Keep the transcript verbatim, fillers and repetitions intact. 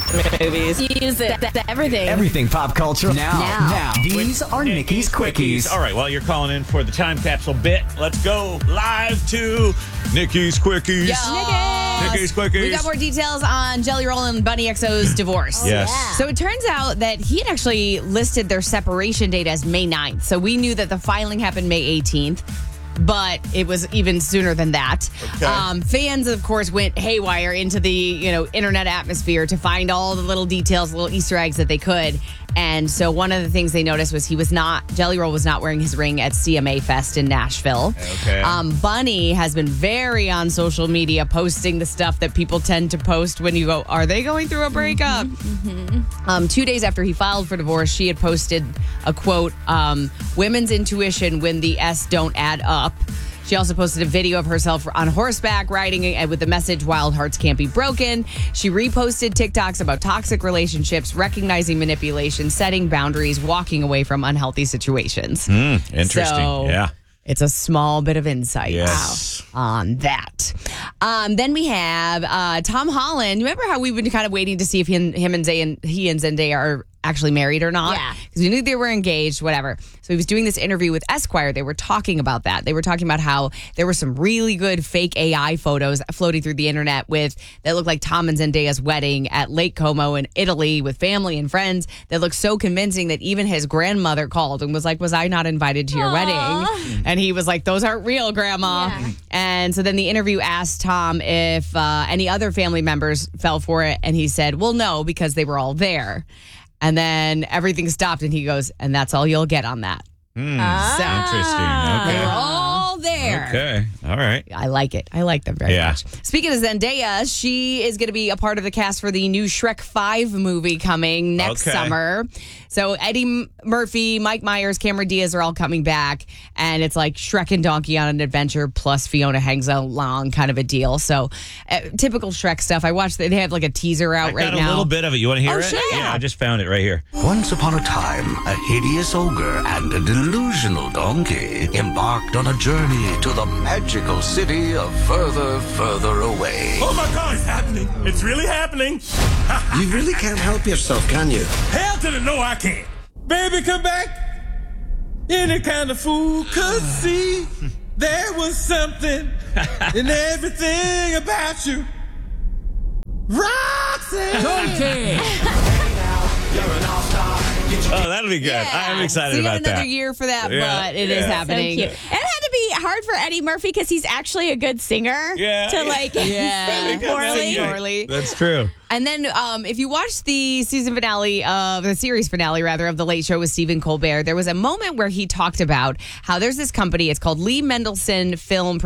Movies. Music. Everything. Everything pop culture. Now, Now. now. These are Nikki's Quickies. All right, well, you're calling in for the time capsule bit. Let's go live to Nikki's Quickies. Yes. Nikki's Quickies. We got more details on Jelly Roll and Bunny X O's divorce. Yes. yeah. So it turns out that he had actually listed their separation date as May ninth. So we knew that the filing happened May eighteenth. But it was even sooner than that. Okay. Um, fans, of course, went haywire into the you know internet atmosphere to find all the little details, little Easter eggs that they could. And so one of the things they noticed was he was not, Jelly Roll was not wearing his ring at C M A Fest in Nashville. Okay. Um, Bunny has been very on social media posting the stuff that people tend to post when you go, are they going through a breakup? Mm-hmm. Um, two days after he filed for divorce, she had posted a quote, um, women's intuition when the S don't add up. She also posted a video of herself on horseback riding with the message, wild hearts can't be broken. She reposted TikToks about toxic relationships, recognizing manipulation, setting boundaries, walking away from unhealthy situations. Mm, interesting. So, yeah. It's a small bit of insight Yes. on that. Um, then we have uh, Tom Holland. Remember how we've been kind of waiting to see if he and, him and Zay and he and Zendaya are actually married or not? Yeah. Because we knew they were engaged, whatever. So he was doing this interview with Esquire. They were talking about that. They were talking about how there were some really good fake A I photos floating through the internet with that looked like Tom and Zendaya's wedding at Lake Como in Italy with family and friends that looked so convincing that even his grandmother called and was like, was I not invited to your Aww. wedding? And he was like, those aren't real, Grandma. Yeah. And so then the interview asked Tom if uh, any other family members fell for it. And he said, well, no, because they were all there. And then everything stopped and he goes, and that's all you'll get on that. Mm, Ah. Interesting. They were Okay. all there. Okay. All right. I like it. I like them very Yeah. much. Speaking of Zendaya, she is going to be a part of the cast for the new Shrek five movie coming next Okay. summer. So Eddie M- Murphy, Mike Myers, Cameron Diaz are all coming back. And it's like Shrek and Donkey on an adventure plus Fiona hangs along kind of a deal. So uh, typical Shrek stuff. I watched, they have like a teaser out I right got a now. little bit of it. You want to hear Oh, it? sure. Yeah, I just found it right here. Once upon a time, a hideous ogre and a delusional donkey embarked on a journey to the magical city of Further, Further Away. Oh my God, it's happening. It's really happening. You really can't help yourself, can you? Hell to the no, I can't. Baby, come back. Any kind of fool could see there was something in everything about you. Roxy! Oh, that'll be good. I'm excited so you got about another that. year for that, Yeah, but it is yeah. So happening. So cute. It had to be hard for Eddie Murphy because he's actually a good singer. Yeah. To like Yeah. sing poorly. Poorly. That's true. And then um, if you watch the season finale of the series finale, rather, of The Late Show with Stephen Colbert, there was a moment where he talked about how there's this company. It's called Lee Mendelson Film